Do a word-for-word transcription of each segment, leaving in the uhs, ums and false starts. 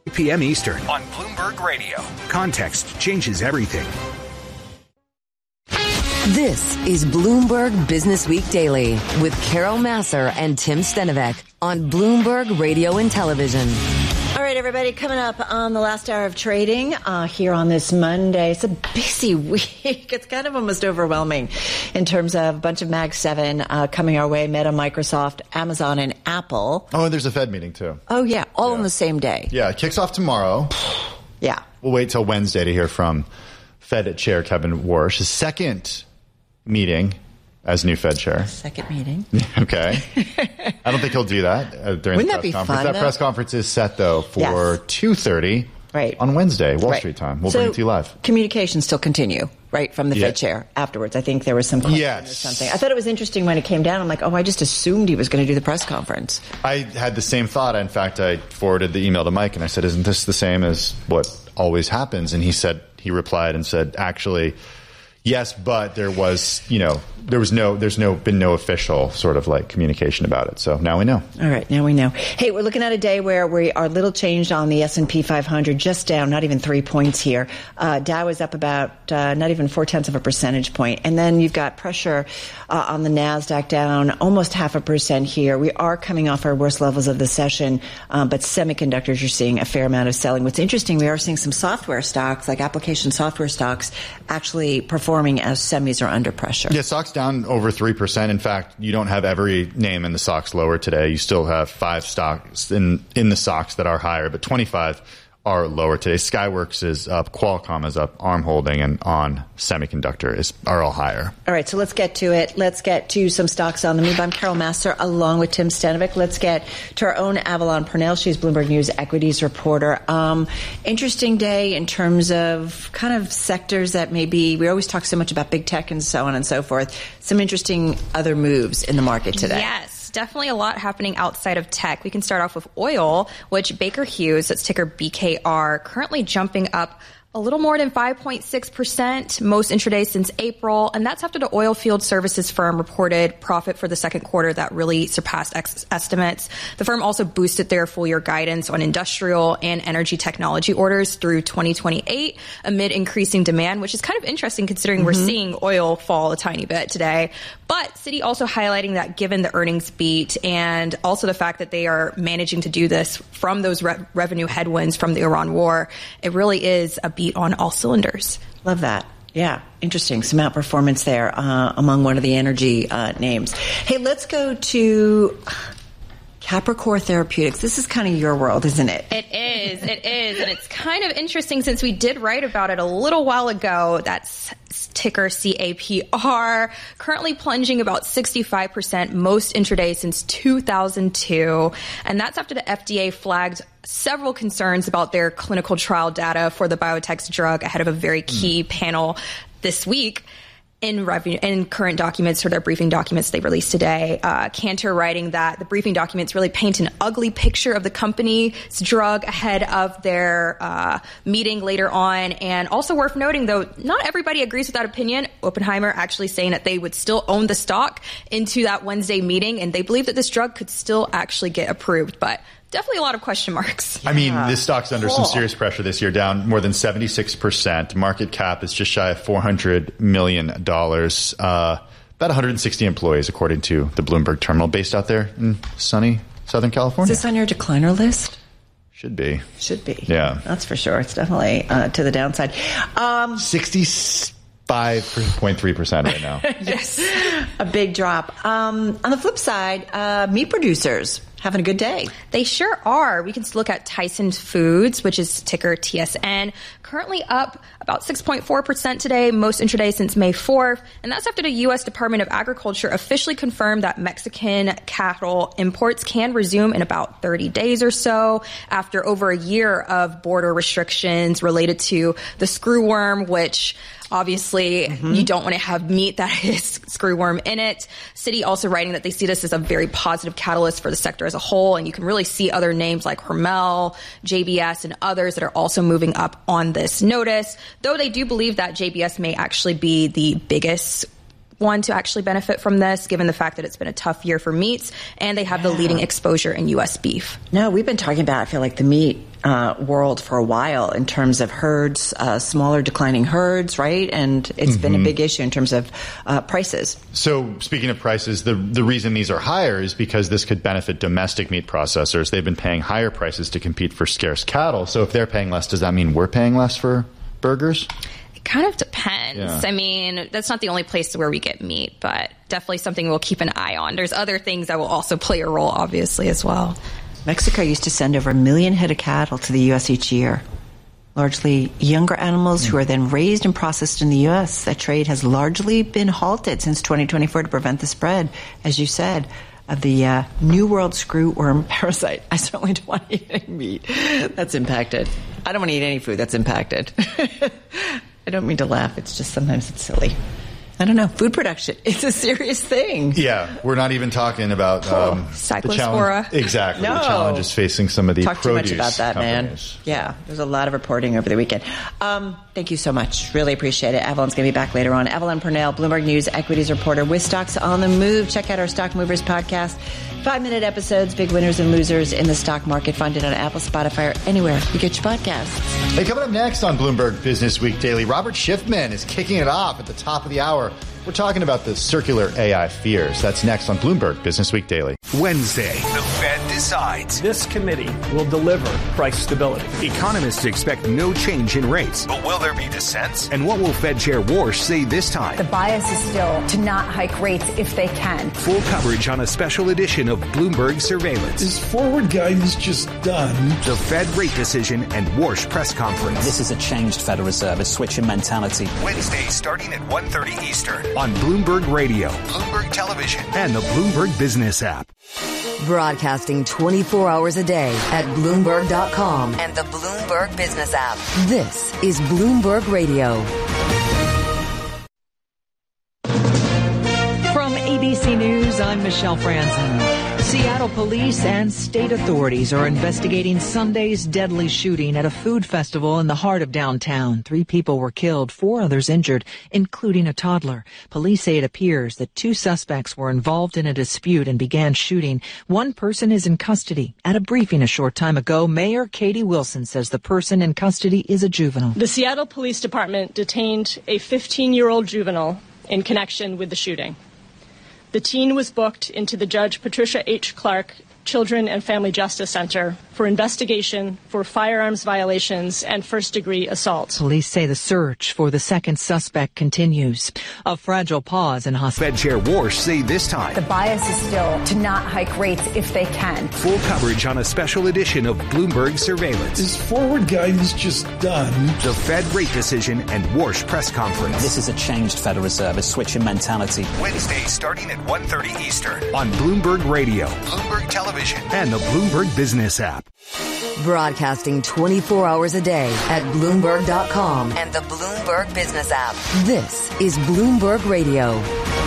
p m Eastern on Bloomberg Radio. Context changes everything. This is Bloomberg Business Week Daily with Carol Massar and Tim Stenovec on Bloomberg Radio and Television. All right, everybody, coming up on the last hour of trading uh, here on this Monday. It's a busy week. It's kind of almost overwhelming in terms of a bunch of Mag seven uh, coming our way, Meta, Microsoft, Amazon, and Apple. Oh, and there's a Fed meeting, too. Oh, yeah, all yeah. on the same day. Yeah, it kicks off tomorrow. Yeah. We'll wait till Wednesday to hear from Fed Chair Kevin Warsh. His second meeting as new Fed chair. Second meeting. Okay. I don't think he'll do that uh, during Wouldn't the that press be conference. fun, that though? press conference is set, though, for Yes. two thirty right. on Wednesday, Wall right. Street time. We'll so bring it to you live. Communications still continue, right, from the Yeah. Fed chair afterwards. I think there was some question Yes. or something. I thought it was interesting when it came down. I'm like, oh, I just assumed he was going to do the press conference. I had the same thought. In fact, I forwarded the email to Mike, and I said, isn't this the same as what always happens? And he said, he replied and said, actually, yes, but there was, you know, there was no, there's no, been no official sort of like communication about it. So now we know. All right, now we know. Hey, we're looking at a day where we are little changed on the S and P five hundred, just down, not even three points here. Uh, Dow is up about uh, not even four-tenths of a percentage point. And then you've got pressure uh, on the NASDAQ down almost half a percent here. We are coming off our worst levels of the session, um, but semiconductors, you're seeing a fair amount of selling. What's interesting, we are seeing some software stocks, like application software stocks, actually performing as semis are under pressure. Yeah, stocks down over three percent. In fact, you don't have every name in the stocks lower today. You still have five stocks in, in the stocks that are higher, but twenty-five are lower today. Skyworks is up, Qualcomm is up, Arm Holding and On Semiconductor is are all higher. All right, so let's get to it. Let's get to some stocks on the move. I'm Carol Massar along with Tim Stenovec. Let's get to our own Avalon Purnell. She's Bloomberg News equities reporter. Um, interesting day in terms of kind of sectors that maybe, we always talk so much about big tech and so on and so forth. Some interesting other moves in the market today. Yes. Definitely a lot happening outside of tech. We can start off with oil, which Baker Hughes, that's ticker B K R, currently jumping up a little more than five point six percent, most intraday since April. And that's after the oil field services firm reported profit for the second quarter that really surpassed ex- estimates. The firm also boosted their full year guidance on industrial and energy technology orders through twenty twenty-eight amid increasing demand, which is kind of interesting considering mm-hmm. we're seeing oil fall a tiny bit today. But Citi also highlighting that given the earnings beat and also the fact that they are managing to do this from those re- revenue headwinds from the Iran war, it really is a beat on all cylinders. Love that. Yeah, interesting. Some outperformance there uh, among one of the energy uh, names. Hey, let's go to Capricor Therapeutics. This is kind of your world, isn't it? It is. It is. And it's kind of interesting since we did write about it a little while ago. That's ticker C A P R, currently plunging about sixty-five percent most intraday since two thousand two. And that's after the F D A flagged several concerns about their clinical trial data for the biotech's drug ahead of a very key mm. panel this week. In revenue, in current documents or their briefing documents they released today, uh, Cantor writing that the briefing documents really paint an ugly picture of the company's drug ahead of their uh, meeting later on. And also worth noting, though, not everybody agrees with that opinion. Oppenheimer actually saying that they would still own the stock into that Wednesday meeting, and they believe that this drug could still actually get approved. But definitely a lot of question marks. I mean, this stock's under cool. some serious pressure this year, down more than seventy-six percent. Market cap is just shy of four hundred million dollars. Uh, about one hundred sixty employees, according to the Bloomberg terminal, based out there in sunny Southern California. Is this on your decliner list? Should be. Should be. Yeah. That's for sure. It's definitely uh, to the downside. Um, sixty-five point three percent right now. Yes. A big drop. Um, on the flip side, uh, meat producers having a good day. They sure are. We can look at Tyson Foods, which is ticker T S N, currently up about six point four percent today, most intraday since May fourth. And that's after the U S Department of Agriculture officially confirmed that Mexican cattle imports can resume in about thirty days or so after over a year of border restrictions related to the screwworm, which obviously, mm-hmm. you don't want to have meat that is screwworm in it. Citi also writing that they see this as a very positive catalyst for the sector as a whole. And you can really see other names like Hormel, J B S, and others that are also moving up on this notice. Though they do believe that J B S may actually be the biggest one to actually benefit from this, given the fact that it's been a tough year for meats, and they have yeah. the leading exposure in U S beef. No, we've been talking about, I feel like, the meat uh, world for a while in terms of herds, uh, smaller declining herds, right? And it's mm-hmm. been a big issue in terms of uh, prices. So speaking of prices, the the reason these are higher is because this could benefit domestic meat processors. They've been paying higher prices to compete for scarce cattle. So if they're paying less, does that mean we're paying less for burgers? It kind of depends. Yeah. I mean, that's not the only place where we get meat, but definitely something we'll keep an eye on. There's other things that will also play a role, obviously, as well. Mexico used to send over a million head of cattle to the U S each year, largely younger animals mm. who are then raised and processed in the U S. That trade has largely been halted since twenty twenty-four to prevent the spread, as you said, of the uh, New World screwworm parasite. I certainly don't want to eat any meat that's impacted. I don't want to eat any food that's impacted. I don't mean to laugh. It's just sometimes it's silly. I don't know. Food production, it's a serious thing. Yeah, we're not even talking about um, the challenge. Exactly. No. The challenges facing some of the Talk produce too much about that, companies. man. Yeah, there's a lot of reporting over the weekend. Um, thank you so much. Really appreciate it. Evelyn's going to be back later on. Evelyn Purnell, Bloomberg News equities reporter with Stocks on the Move. Check out our Stock Movers podcast. Five-minute episodes, big winners and losers in the stock market. Find it on Apple, Spotify, or anywhere you get your podcasts. Hey, coming up next on Bloomberg Business Week Daily, Robert Schiffman is kicking it off at the top of the hour. We're talking about the circular A I fears. That's next on Bloomberg Business Week Daily. Wednesday, the Fed decides. This committee will deliver price stability. Economists expect no change in rates. But will there be dissents? And what will Fed Chair Warsh say this time? The bias is still to not hike rates if they can. Full coverage on a special edition of Bloomberg Surveillance. Is forward guidance just done? The Fed rate decision and Warsh press conference. This is a changed Federal Reserve, a switch in mentality. Wednesday starting at one thirty Eastern on Bloomberg Radio, Bloomberg Television, and the Bloomberg Business app. Broadcasting twenty-four hours a day at Bloomberg dot com and the Bloomberg Business app. This is Bloomberg Radio. From A B C News, I'm Michelle Franzen. Seattle police and state authorities are investigating Sunday's deadly shooting at a food festival in the heart of downtown. Three people were killed, four others injured, including a toddler. Police say it appears that two suspects were involved in a dispute and began shooting. One person is in custody. At a briefing a short time ago, Mayor Katie Wilson says the person in custody is a juvenile. The Seattle Police Department detained a fifteen-year-old juvenile in connection with the shooting. The teen was booked into the Judge Patricia H. Clark Children and Family Justice Center for investigation for firearms violations and first-degree assault. Police say the search for the second suspect continues. A fragile pause in hospital. Fed Chair Warsh say this time. The bias is still to not hike rates if they can. Full coverage on a special edition of Bloomberg Surveillance. Is forward guidance just done? The Fed rate decision and Warsh press conference. This is a changed Federal Reserve, a switch in mentality. Wednesday starting at one thirty Eastern on Bloomberg Radio, Bloomberg Television, and the Bloomberg Business app. Broadcasting twenty-four hours a day at Bloomberg dot com and the Bloomberg Business app. This is Bloomberg Radio.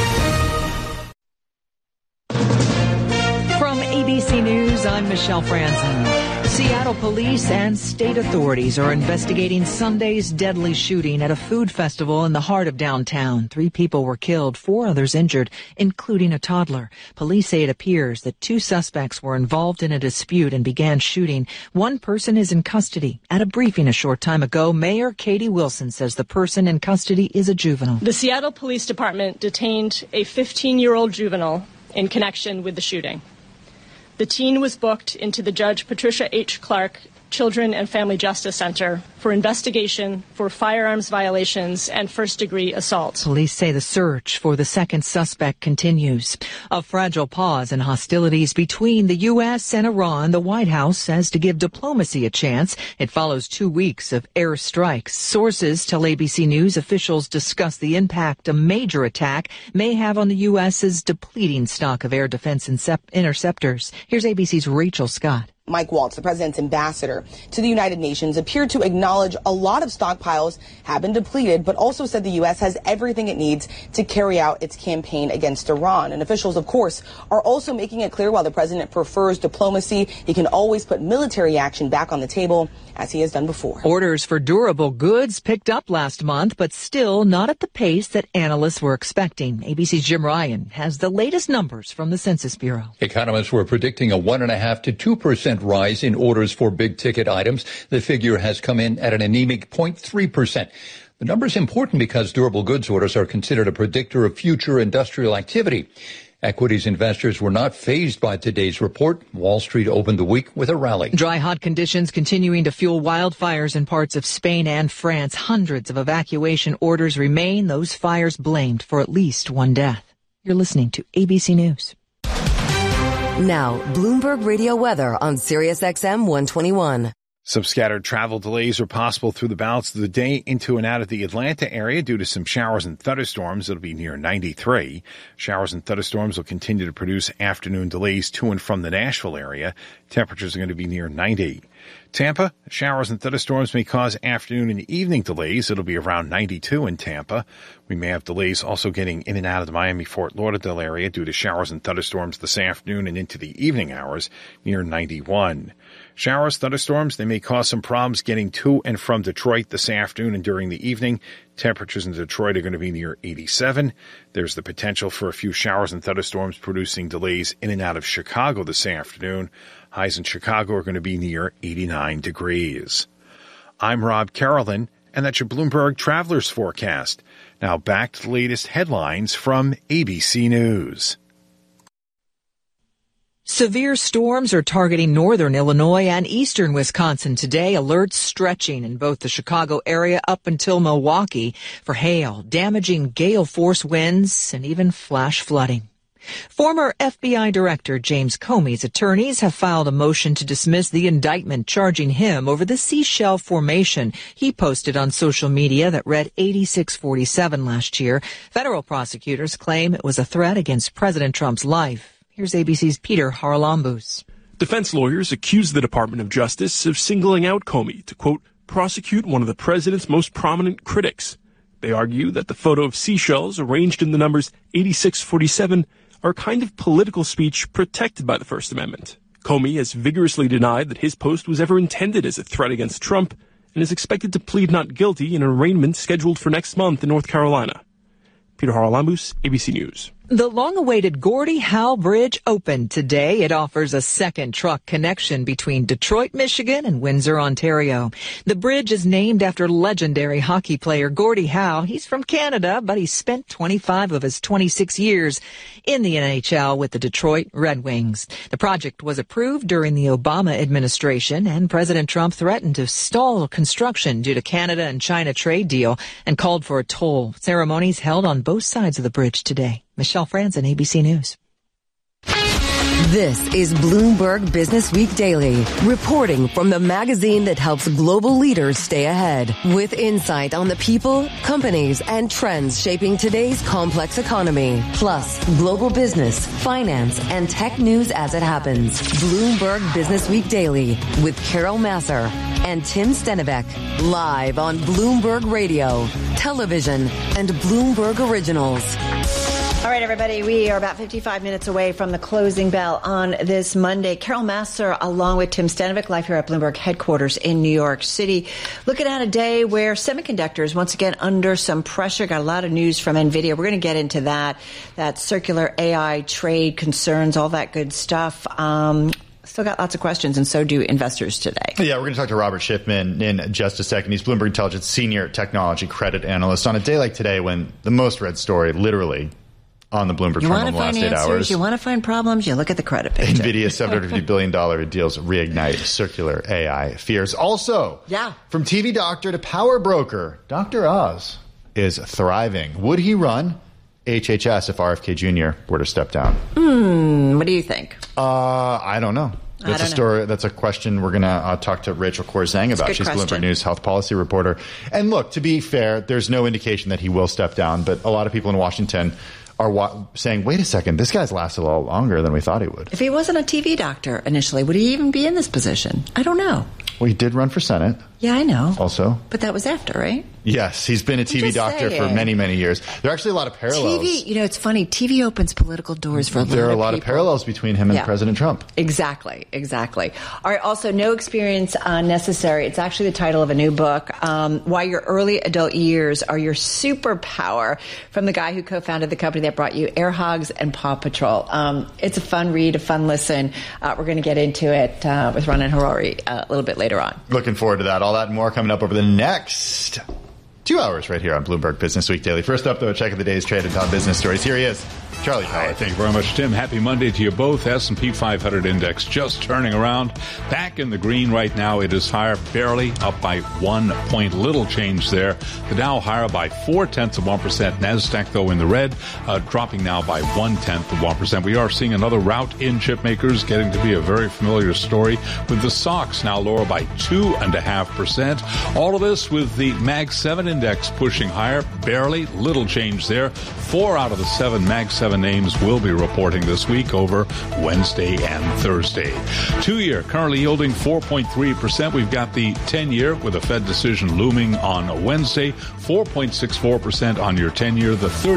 From A B C News, I'm Michelle Franzen. Seattle police and state authorities are investigating Sunday's deadly shooting at a food festival in the heart of downtown. Three people were killed, four others injured, including a toddler. Police say it appears that two suspects were involved in a dispute and began shooting. One person is in custody. At a briefing a short time ago, Mayor Katie Wilson says the person in custody is a juvenile. The Seattle Police Department detained a fifteen-year-old juvenile in connection with the shooting. The teen was booked into the Judge Patricia H. Clark Children and Family Justice Center for investigation for firearms violations and first-degree assault. Police say the search for the second suspect continues. A fragile pause in hostilities between the U S and Iran. The White House says to give diplomacy a chance. It follows two weeks of airstrikes. Sources tell A B C News officials discuss the impact a major attack may have on the U S's depleting stock of air defense interceptors. Here's A B C's Rachel Scott. Mike Waltz, the president's ambassador to the United Nations, appeared to acknowledge a lot of stockpiles have been depleted, but also said the U S has everything it needs to carry out its campaign against Iran. And officials, of course, are also making it clear while the president prefers diplomacy, he can always put military action back on the table, as he has done before. Orders for durable goods picked up last month, but still not at the pace that analysts were expecting. A B C's Jim Ryan has the latest numbers from the Census Bureau. Economists were predicting a one point five to two percent percent rise in orders for big-ticket items. The figure has come in at an anemic zero point three percent. The number is important because durable goods orders are considered a predictor of future industrial activity. Equities investors were not fazed by today's report. Wall Street opened the week with a rally. Dry, hot conditions continuing to fuel wildfires in parts of Spain and France. Hundreds of evacuation orders remain. Those fires blamed for at least one death. You're listening to A B C News. Now, Bloomberg Radio weather on Sirius X M one twenty-one. Some scattered travel delays are possible through the balance of the day into and out of the Atlanta area due to some showers and thunderstorms. It'll be near ninety-three. Showers and thunderstorms will continue to produce afternoon delays to and from the Nashville area. Temperatures are going to be near ninety. Tampa, showers and thunderstorms may cause afternoon and evening delays. It'll be around ninety-two in Tampa. We may have delays also getting in and out of the Miami-Fort Lauderdale area due to showers and thunderstorms this afternoon and into the evening hours near ninety-one. Showers, thunderstorms, they may cause some problems getting to and from Detroit this afternoon and during the evening. Temperatures in Detroit are going to be near eighty-seven. There's the potential for a few showers and thunderstorms producing delays in and out of Chicago this afternoon. Highs in Chicago are going to be near eighty-nine degrees. I'm Rob Carolyn, and that's your Bloomberg Travelers Forecast. Now back to the latest headlines from A B C News. Severe storms are targeting northern Illinois and eastern Wisconsin today. Alerts stretching in both the Chicago area up until Milwaukee for hail, damaging gale-force winds, and even flash flooding. Former F B I Director James Comey's attorneys have filed a motion to dismiss the indictment charging him over the seashell formation he posted on social media that read eighty-six forty-seven last year. Federal prosecutors claim it was a threat against President Trump's life. Here's A B C's Peter Haralambous. Defense lawyers accuse the Department of Justice of singling out Comey to, quote, prosecute one of the president's most prominent critics. They argue that the photo of seashells arranged in the numbers eighty-six forty-seven are a kind of political speech protected by the First Amendment. Comey has vigorously denied that his post was ever intended as a threat against Trump and is expected to plead not guilty in an arraignment scheduled for next month in North Carolina. Peter Haralambous, A B C News. The long-awaited Gordie Howe Bridge opened today. It offers a second truck connection between Detroit, Michigan and Windsor, Ontario. The bridge is named after legendary hockey player Gordie Howe. He's from Canada, but he spent twenty-five of his twenty-six years in the N H L with the Detroit Red Wings. The project was approved during the Obama administration, and President Trump threatened to stall construction due to Canada and China trade deal and called for a toll. Ceremonies held on both sides of the bridge today. Michelle Franzen, A B C News. This is Bloomberg Business Week Daily, reporting from the magazine that helps global leaders stay ahead, with insight on the people, companies, and trends shaping today's complex economy, plus global business, finance, and tech news as it happens. Bloomberg Business Week Daily with Carol Massar and Tim Stenivek, live on Bloomberg Radio, television, and Bloomberg Originals. All right, everybody, we are about fifty-five minutes away from the closing bell on this Monday. Carol Massar, along with Tim Stenivek, live here at Bloomberg headquarters in New York City, looking at a day where semiconductors, once again, under some pressure. Got a lot of news from NVIDIA. We're going to get into that, that circular A I trade concerns, all that good stuff. Um, Still got lots of questions, and so do investors today. Yeah, we're going to talk to Robert Shipman in just a second. He's Bloomberg Intelligence Senior Technology Credit Analyst on a day like today when the most read story, literally, on the Bloomberg you Terminal in the last eight answers, hours. You want to find problems, you look at the credit picture. NVIDIA's seven hundred fifty billion dollars deals reignite circular A I fears. Also, yeah. from T V doctor to power broker, Doctor Oz is thriving. Would he run H H S if R F K Junior were to step down? Hmm, what do you think? Uh, I don't know. That's a story. Know. That's a question we're going to uh, talk to Rachel Korzeng about. She's question. Bloomberg News health policy reporter. And look, to be fair, there's no indication that he will step down, but a lot of people in Washington are wa- saying, wait a second, this guy's lasted a lot longer than we thought he would. If he wasn't a T V doctor initially, would he even be in this position? I don't know. Well, he did run for Senate. Yeah, I know. Also. But that was after, right? Yes, he's been a T V doctor saying. for many, many years. There are actually a lot of parallels. T V, you know, it's funny. T V opens political doors for a lot of people. There are a lot of parallels between him and yeah. President Trump. Exactly, exactly. All right, also, No Experience uh, Necessary. It's actually the title of a new book, um, Why Your Early Adult Years Are Your Superpower, from the guy who co-founded the company that brought you Air Hogs and Paw Patrol. Um, it's a fun read, a fun listen. Uh, we're going to get into it uh, with Ronan Harari uh, a little bit later on. Looking forward to that. All that and more coming up over the next two hours right here on Bloomberg Business Week Daily. First up, though, a check of the day's traded top business stories. Here he is, Charlie Powell. Thank you very much, Tim. Happy Monday to you both. S and P five hundred index just turning around. Back in the green right now. It is higher, barely up by one point. Little change there. The Dow higher by four-tenths of one percent. NASDAQ, though, in the red, uh, dropping now by one-tenth of one percent. We are seeing another rout in chip makers, getting to be a very familiar story, with the S O X now lower by two point five percent. All of this with the Mag seven index pushing higher, barely, little change there. Four out of the seven Mag seven names will be reporting this week over Wednesday and Thursday. Two-year currently yielding four point three percent. We've got the ten-year with a Fed decision looming on Wednesday, four point six four percent on your ten-year. The